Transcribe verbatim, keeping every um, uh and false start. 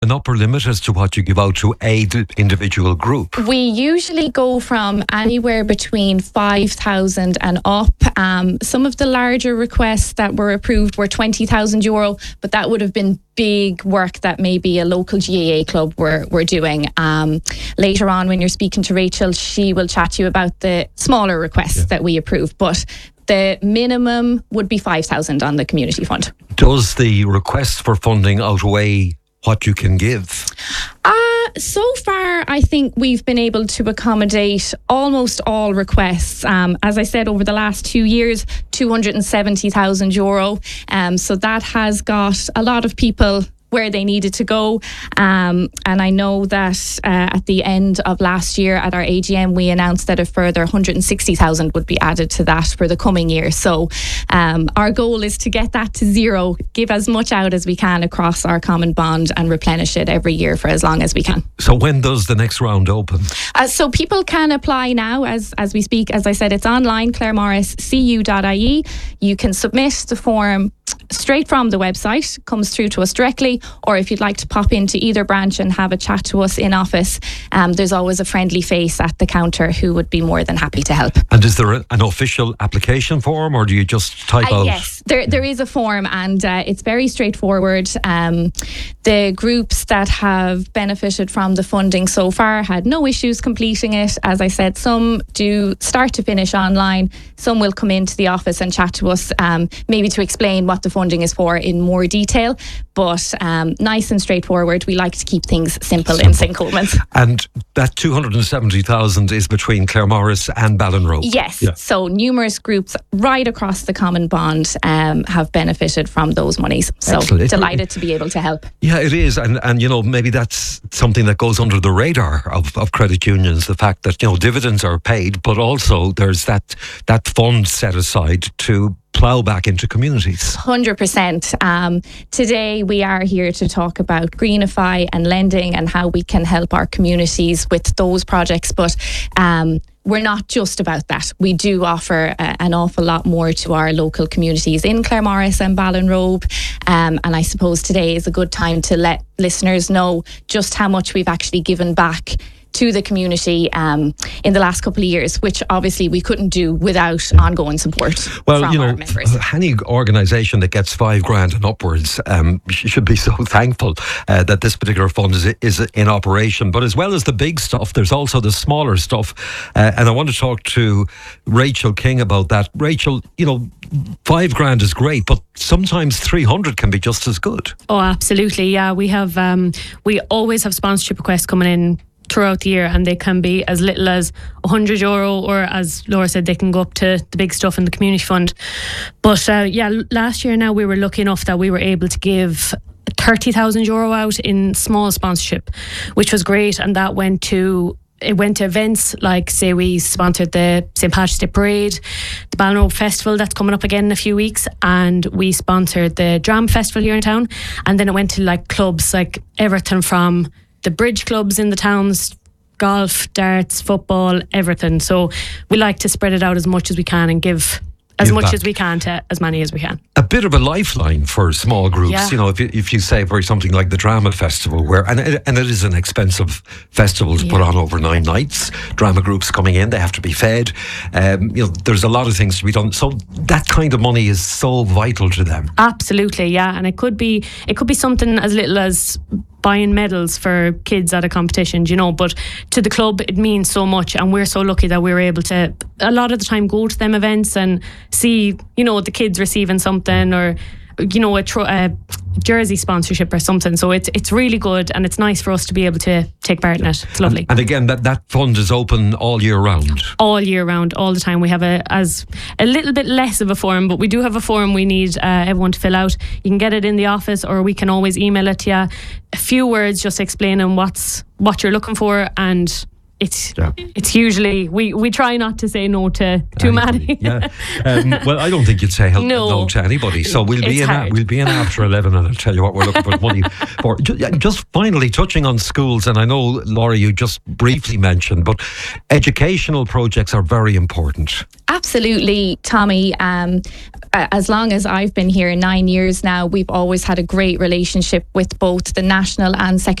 an upper limit as to what you give out to a d- individual group? We usually go from anywhere between five thousand and up. Um, some of the larger requests that were approved were twenty thousand euro, but that would have been big work that maybe a local G A A club were, were doing. Um, later on, when you're speaking to Rachel, she will chat to you about the smaller requests yeah. that we approve. But the minimum would be five thousand on the community fund. Does the request for funding outweigh what you can give? Uh, so far, I think we've been able to accommodate almost all requests. Um, as I said, over the last two years, two hundred seventy thousand euro. Um, so that has got a lot of people where they needed to go. Um, and I know that uh, at the end of last year at our A G M, we announced that a further one hundred sixty thousand would be added to that for the coming year. So um, our goal is to get that to zero, give as much out as we can across our common bond and replenish it every year for as long as we can. So when does the next round open? Uh, so people can apply now as, as we speak. As I said, it's online, claremorris c u dot i e. You can submit the form straight from the website, comes through to us directly, or if you'd like to pop into either branch and have a chat to us in office, um, there's always a friendly face at the counter who would be more than happy to help. And is there a, an official application form, or do you just type uh, out? Yes, there, there is a form, and uh, it's very straightforward. Um, the groups that have benefited from the funding so far had no issues completing it. As I said, some do start to finish online, some will come into the office and chat to us, um, maybe to explain what the funding is for in more detail, but um, nice and straightforward. We like to keep things simple, simple. in Saint Coleman's. And that two hundred seventy thousand is between Claremorris and Ballinrobe? Yes, yeah. So numerous groups right across the common bond um, have benefited from those monies. So Excellent. Delighted to be able to help. Yeah, it is. And, and you know, maybe that's something that goes under the radar of, of credit unions, the fact that, you know, dividends are paid, but also there's that, that fund set aside to plough back into communities. one hundred percent. Um, today we are here to talk about Greenify and lending and how we can help our communities with those projects, but um, we're not just about that. We do offer uh, an awful lot more to our local communities in Claremorris and Ballinrobe, um, and I suppose today is a good time to let listeners know just how much we've actually given back to the community um, in the last couple of years, which obviously we couldn't do without ongoing support well, from you know, our members. Any organisation that gets five grand and upwards um, should be so thankful uh, that this particular fund is, is in operation. But as well as the big stuff, there's also the smaller stuff. Uh, and I want to talk to Rachel King about that. Rachel, you know, five grand is great, but sometimes three hundred can be just as good. Oh, absolutely. Yeah, we have, um, we always have sponsorship requests coming in throughout the year, and they can be as little as one hundred euro, or as Laura said, they can go up to the big stuff in the community fund. But uh, yeah, last year now we were lucky enough that we were able to give thirty thousand euro out in small sponsorship, which was great, and that went to It went to events like, say, we sponsored the Saint Patrick's Day Parade, the Ballinrobe Festival that's coming up again in a few weeks, and we sponsored the Drama Festival here in town. And then it went to like clubs like everything from the bridge clubs in the towns, golf, darts, football, everything. So we like to spread it out as much as we can and give as Give much back. as we can to as many as we can. A bit of a lifeline for small groups. Yeah. You know, if you, if you say for something like the Drama Festival, where and it, and it is an expensive festival to Yeah. put on over nine nights. Drama groups coming in, they have to be fed. Um, you know, there's a lot of things to be done. So that kind of money is so vital to them. Absolutely, yeah. And it could be it could be something as little as buying medals for kids at a competition, you know, but to the club it means so much, and we're so lucky that we're able to a lot of the time go to them events and see, you know, the kids receiving something, or you know, a, tro- a jersey sponsorship or something. So it's it's really good, and it's nice for us to be able to take part in it. It's lovely. And, and again, that, that fund is open all year round. All year round, all the time. We have a as a little bit less of a form, but we do have a form we need uh, everyone to fill out. You can get it in the office, or we can always email it to you. A few words just explaining what's what you're looking for, and it's Yeah. it's usually we, we try not to say no to too Anybody, many. yeah. Um, well, I don't think you'd say help no, No. to anybody. So we'll be It's in. A, hard. we'll be in after eleven, and I'll tell you what we're looking for money for. Ju- yeah, Just finally touching on schools, and I know Laura, you just briefly mentioned, but educational projects are very important. Absolutely, Tommy. Um, a- as long as I've been here nine years now, we've always had a great relationship with both the national and secondary